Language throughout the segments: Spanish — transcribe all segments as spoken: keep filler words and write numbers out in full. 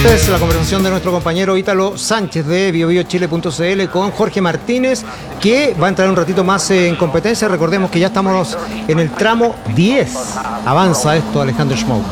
Esta es la conversación de nuestro compañero Ítalo Sánchez de bio bio chile punto c l con Jorge Martínez, que va a entrar un ratito más en competencia. Recordemos que ya estamos en el tramo diez. Avanza esto Alejandro Schmoke.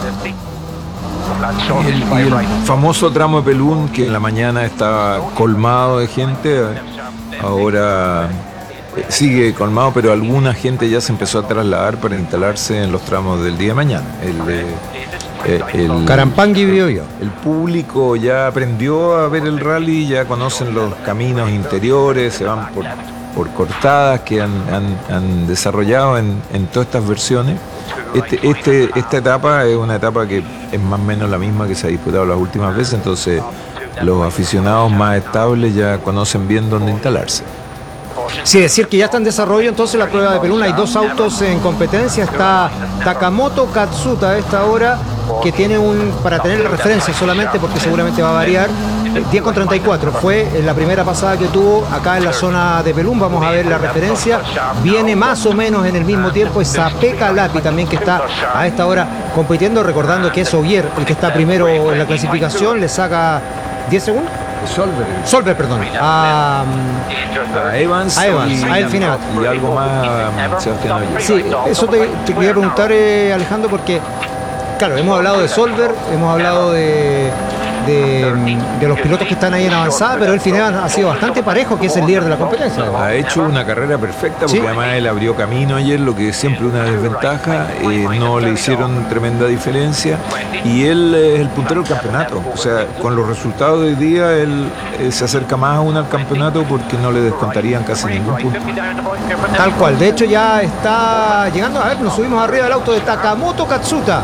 Y el, y el famoso tramo de Pelún, que en la mañana estaba colmado de gente, ahora sigue colmado, pero alguna gente ya se empezó a trasladar para instalarse en los tramos del día de mañana. El de Eh, el, Carampangui Biobío. El público ya aprendió a ver el rally, ya conocen los caminos interiores, se van por, por cortadas que han, han, han desarrollado en, en todas estas versiones. Este, este, esta etapa es una etapa que es más o menos la misma que se ha disputado las últimas veces, entonces los aficionados más estables ya conocen bien dónde instalarse. Sí, decir que ya está en desarrollo entonces la prueba de Pelún. Hay dos autos en competencia. Está Takamoto Katsuta a esta hora, que tiene un, para tener la referencia solamente, porque seguramente va a variar, diez con treinta y cuatro. Fue en la primera pasada que tuvo acá en la zona de Pelún. Vamos a ver la referencia. Viene más o menos en el mismo tiempo esa Pekka Lapi también, que está a esta hora compitiendo, recordando que es Ogier el que está primero en la clasificación. Le saca diez segundos. Solver. Solver, perdón. A, a Evans, a Evans, y, a Elfyn Evans. Y algo más a Sebastián Ogier. Sí, eso te, te quería preguntar, eh, Alejandro, porque, claro, hemos hablado de Solver, hemos hablado de, de, de los pilotos que están ahí en avanzada, pero Elfyn Evans ha sido bastante parejo, que es el líder de la competencia. Ha hecho una carrera perfecta, porque ¿sí? Además él abrió camino ayer, lo que es siempre una desventaja, eh, no le hicieron tremenda diferencia, y él es el puntero del campeonato. O sea, con los resultados de hoy día, él eh, se acerca más aún al campeonato, porque no le descontarían casi ningún punto. Tal cual, de hecho ya está llegando. A ver, nos subimos arriba del auto de Takamoto Katsuta.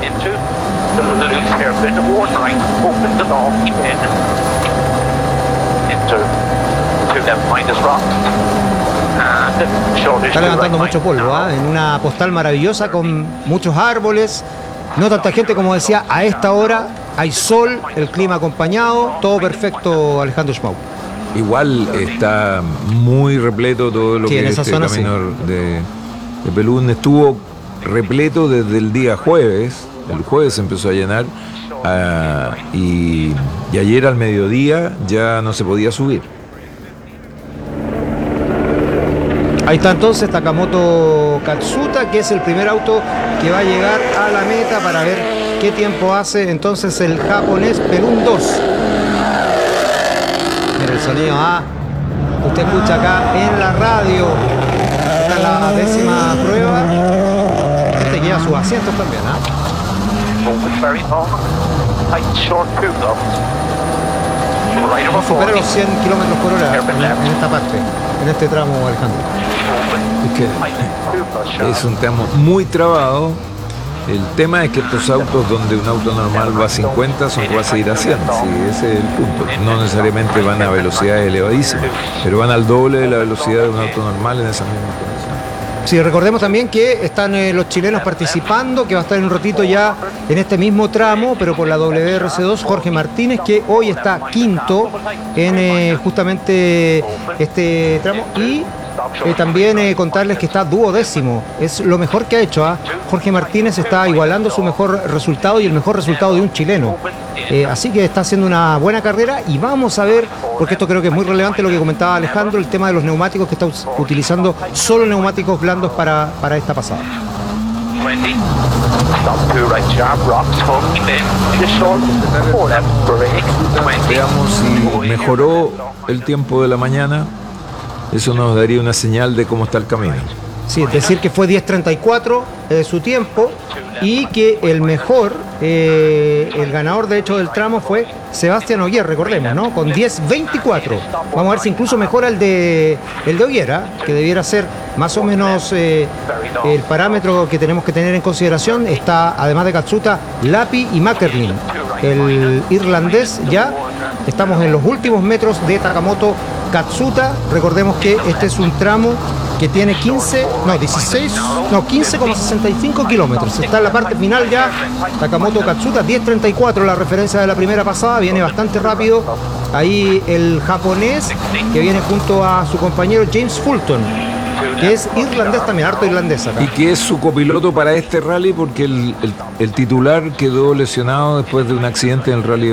Está levantando mucho polvo, ¿eh? En una postal maravillosa con muchos árboles, no tanta gente como decía a esta hora. Hay sol, el clima acompañado, todo perfecto, Alejandro Schmoke. Igual está muy repleto todo lo sí, que es este camino sí. de, de Pelún. Estuvo repleto desde el día jueves. El jueves se empezó a llenar uh, y, y ayer al mediodía ya no se podía subir. Ahí está entonces Takamoto Katsuta, que es el primer auto que va a llegar a la meta, para ver qué tiempo hace entonces el japonés Pelún dos. Mira el sonido, ah, usted escucha acá en la radio. Esta es la décima prueba. Este lleva sus asientos también, ¿ah? No supera los cien kilómetros por hora en, en esta parte, en este tramo, Alejandro. Es que es un tramo muy trabado. El tema es que estos autos, donde un auto normal va a cincuenta, son que va a seguir a cien. Sí, ese es el punto. No necesariamente van a velocidades elevadísimas, pero van al doble de la velocidad de un auto normal en esas mismas condiciones. Sí, recordemos también que están eh, los chilenos participando, que va a estar en un ratito ya en este mismo tramo, pero por la W R C dos, Jorge Martínez, que hoy está quinto en eh, justamente este tramo. Y eh, también eh, contarles que está duodécimo, es lo mejor que ha hecho. ¿eh? Jorge Martínez está igualando su mejor resultado y el mejor resultado de un chileno. Eh, así que está haciendo una buena carrera, y vamos a ver, porque esto creo que es muy relevante lo que comentaba Alejandro, el tema de los neumáticos, que está utilizando solo neumáticos blandos para, para esta pasada. Veamos si mejoró el tiempo de la mañana. Eso nos daría una señal de cómo está el camino. Sí, es decir que fue diez treinta y cuatro eh, su tiempo, y que el mejor, eh, el ganador de hecho del tramo fue Sebastián Ogier, recordemos, ¿no? Con diez veinticuatro. Vamos a ver si incluso mejora el de el de Ogier, ¿eh? Que debiera ser más o menos eh, el parámetro que tenemos que tener en consideración. Está, además de Katsuta, Lapi y Mackerlin. El irlandés ya. Estamos en los últimos metros de Takamoto Katsuta. Recordemos que este es un tramo que tiene quince, no, dieciséis, no, quince coma sesenta y cinco kilómetros. Está en la parte final ya Takamoto Katsuta, diez treinta y cuatro la referencia de la primera pasada, viene bastante rápido. Ahí el japonés, que viene junto a su compañero James Fulton, que es irlandés también, harto irlandés acá. Y que es su copiloto para este rally, porque el, el, el titular quedó lesionado después de un accidente en el rally